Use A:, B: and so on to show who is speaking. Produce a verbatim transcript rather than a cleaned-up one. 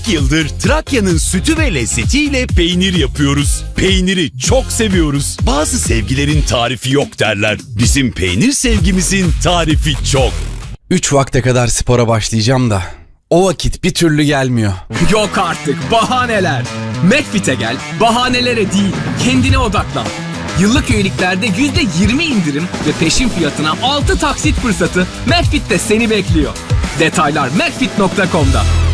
A: kırk yıldır Trakya'nın sütü ve lezzetiyle peynir yapıyoruz. Peyniri çok seviyoruz. Bazı sevgilerin tarifi yok derler. Bizim peynir sevgimizin tarifi çok.
B: Üç vakte kadar spora başlayacağım da o vakit bir türlü gelmiyor.
C: Yok artık bahaneler. McFit'e gel, bahanelere değil, kendine odaklan. Yıllık üyeliklerde yüzde yirmi indirim ve peşin fiyatına altı taksit fırsatı McFit'te seni bekliyor. Detaylar macfit nokta com'da.